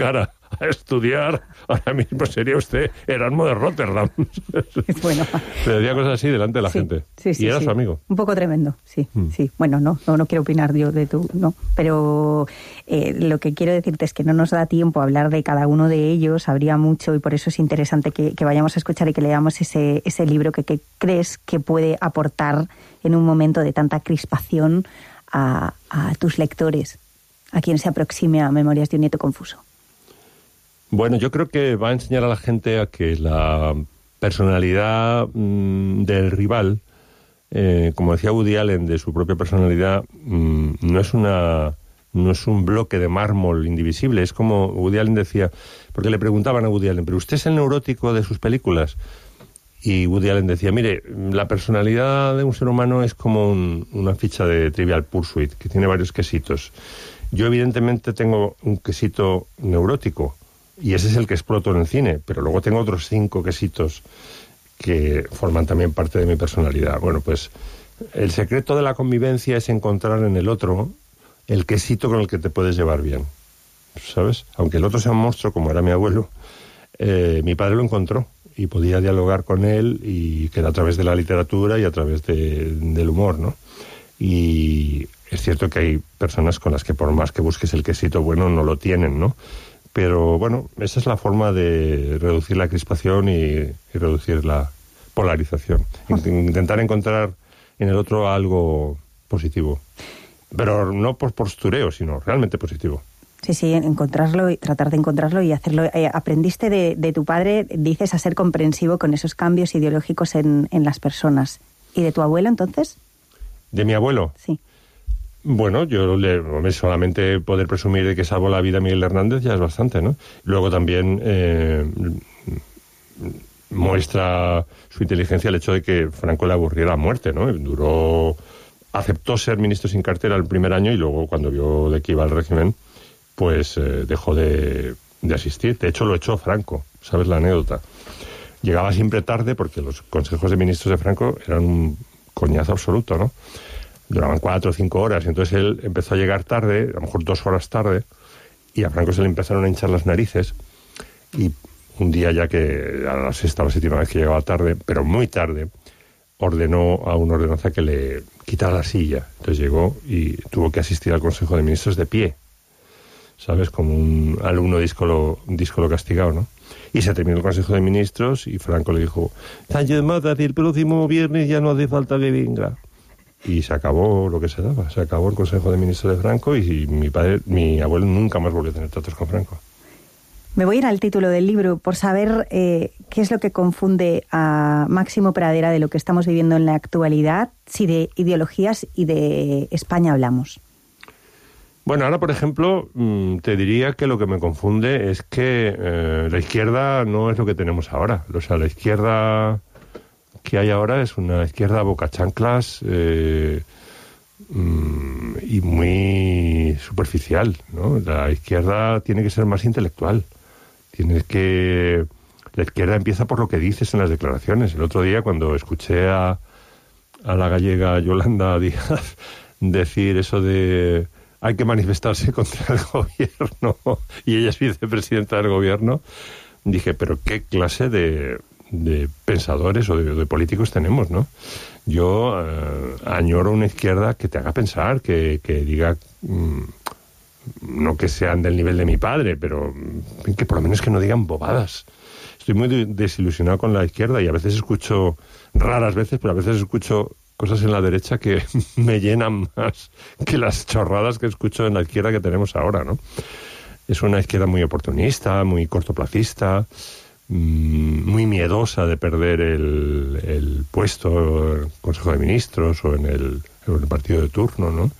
dedicara a estudiar, ahora mismo sería usted Erasmo de Rotterdam. Bueno. Pero decía cosas así delante de la gente. Sí, y era su amigo. Un poco tremendo, sí. Bueno, no quiero opinar yo de tú, no. Pero lo que quiero decirte es que no nos da tiempo a hablar de cada uno de ellos, habría mucho, y por eso es interesante que vayamos a escuchar y que leamos ese libro que crees que puede aportar en un momento de tanta crispación a tus lectores, a quien se aproxime a Memorias de un nieto confuso. Bueno, yo creo que va a enseñar a la gente a que la personalidad del rival, como decía Woody Allen, de su propia personalidad, no es un bloque de mármol indivisible. Es como Woody Allen decía, porque le preguntaban a Woody Allen, ¿pero usted es el neurótico de sus películas? Y Woody Allen decía, mire, la personalidad de un ser humano es como una ficha de Trivial Pursuit, que tiene varios quesitos. Yo evidentemente tengo un quesito neurótico, y ese es el que exploto en el cine, pero luego tengo otros 5 quesitos que forman también parte de mi personalidad. Bueno, pues el secreto de la convivencia es encontrar en el otro el quesito con el que te puedes llevar bien, ¿sabes? Aunque el otro sea un monstruo, como era mi abuelo, mi padre lo encontró y podía dialogar con él, y que era a través de la literatura y a través del humor, ¿no? Y es cierto que hay personas con las que por más que busques el quesito bueno no lo tienen, ¿no? Pero bueno, esa es la forma de reducir la crispación y reducir la polarización. Intentar encontrar en el otro algo positivo. Pero no por postureo, sino realmente positivo. Sí, encontrarlo y tratar de encontrarlo y hacerlo. Aprendiste de tu padre, dices, a ser comprensivo con esos cambios ideológicos en las personas. ¿Y de tu abuelo, entonces? ¿De mi abuelo? Sí. Bueno, solamente poder presumir de que salvó la vida a Miguel Hernández ya es bastante, ¿no? Luego también muestra su inteligencia el hecho de que Franco le aburriera a muerte, ¿no? Aceptó ser ministro sin cartera el primer año, y luego cuando vio de que iba al régimen, pues dejó de asistir. De hecho, lo echó Franco, ¿sabes la anécdota? Llegaba siempre tarde porque los consejos de ministros de Franco eran un coñazo absoluto, ¿no? Duraban 4 o 5 horas, y entonces él empezó a llegar tarde, a lo mejor 2 horas tarde, y a Franco se le empezaron a hinchar las narices, y un día, ya que a la 6ª o 7ª vez que llegaba tarde, pero muy tarde, ordenó a una ordenanza que le quitara la silla. Entonces llegó y tuvo que asistir al Consejo de Ministros de pie, ¿sabes? Como un alumno díscolo castigado, ¿no? Y se terminó el Consejo de Ministros y Franco le dijo, el próximo viernes ya no hace falta que venga. Y se acabó lo que se daba, se acabó el Consejo de Ministros de Franco, y mi abuelo nunca más volvió a tener tratos con Franco. Me voy a ir al título del libro por saber qué es lo que confunde a Máximo Pradera de lo que estamos viviendo en la actualidad, si de ideologías y de España hablamos. Bueno, ahora, por ejemplo, te diría que lo que me confunde es que la izquierda no es lo que tenemos ahora. O sea, la izquierda que hay ahora es una izquierda bocachanclas y muy superficial, ¿no? La izquierda tiene que ser más intelectual. La izquierda empieza por lo que dices en las declaraciones. El otro día, cuando escuché a la gallega Yolanda Díaz decir eso de hay que manifestarse contra el gobierno, y ella es vicepresidenta del gobierno, dije, pero qué clase de pensadores o de políticos tenemos, ¿no? Yo añoro una izquierda que te haga pensar, que diga, no que sean del nivel de mi padre, pero que por lo menos que no digan bobadas. Estoy muy desilusionado con la izquierda, y a veces escucho, raras veces, pero a veces escucho cosas en la derecha que me llenan más que las chorradas que escucho en la izquierda que tenemos ahora, ¿no? Es una izquierda muy oportunista, muy cortoplacista, muy miedosa de perder el puesto en el Consejo de Ministros o en el partido de turno, ¿no?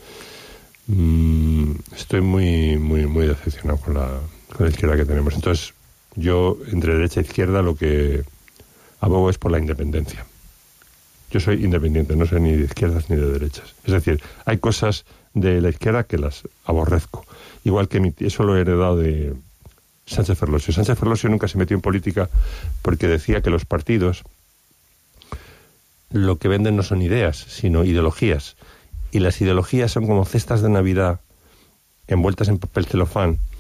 Estoy muy decepcionado con la izquierda que tenemos. Entonces, yo, entre derecha e izquierda, lo que abogo es por la independencia. Yo soy independiente, no soy ni de izquierdas ni de derechas. Es decir, hay cosas de la izquierda que las aborrezco. Igual que eso lo he heredado de Sánchez Ferlosio. Sánchez Ferlosio nunca se metió en política porque decía que los partidos lo que venden no son ideas, sino ideologías. Y las ideologías son como cestas de Navidad envueltas en papel celofán,